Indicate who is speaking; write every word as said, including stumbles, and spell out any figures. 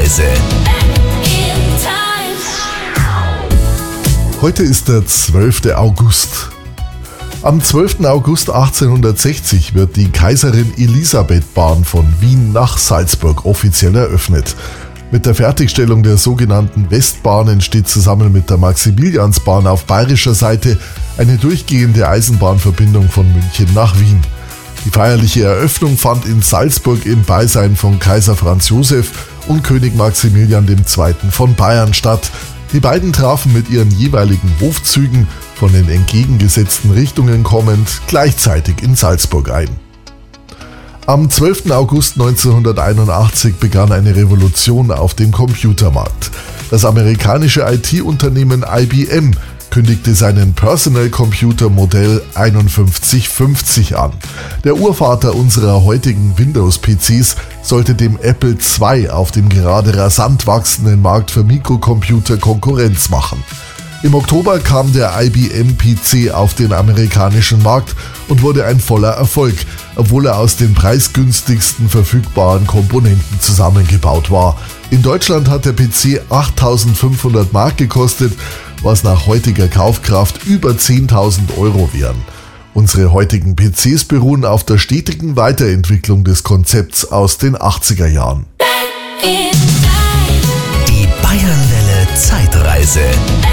Speaker 1: Zeitreise.
Speaker 2: Heute ist der zwölfte August. Am zwölften August achtzehnhundertsechzig wird die Kaiserin-Elisabeth-Bahn von Wien nach Salzburg offiziell eröffnet. Mit der Fertigstellung der sogenannten Westbahn entsteht zusammen mit der Maximiliansbahn auf bayerischer Seite eine durchgehende Eisenbahnverbindung von München nach Wien. Die feierliche Eröffnung fand in Salzburg im Beisein von Kaiser Franz Josef und König Maximilian der Zweite. von Bayern statt. Die beiden trafen mit ihren jeweiligen Hofzügen, von den entgegengesetzten Richtungen kommend, gleichzeitig in Salzburg ein. Am zwölften August neunzehnhunderteinundachtzig begann eine Revolution auf dem Computermarkt. Das amerikanische I T-Unternehmen I B M kündigte seinen Personal Computer Modell einundfünfzig fünfzig an. Der Urvater unserer heutigen Windows-P Cs sollte dem Apple zwei auf dem gerade rasant wachsenden Markt für Mikrocomputer Konkurrenz machen. Im Oktober kam der I B M P C auf den amerikanischen Markt und wurde ein voller Erfolg, obwohl er aus den preisgünstigsten verfügbaren Komponenten zusammengebaut war. In Deutschland hat der P C achttausendfünfhundert Mark gekostet, was nach heutiger Kaufkraft über zehntausend Euro wären. Unsere heutigen P Cs beruhen auf der stetigen Weiterentwicklung des Konzepts aus den achtziger Jahren.
Speaker 1: Die Bayernwelle Zeitreise.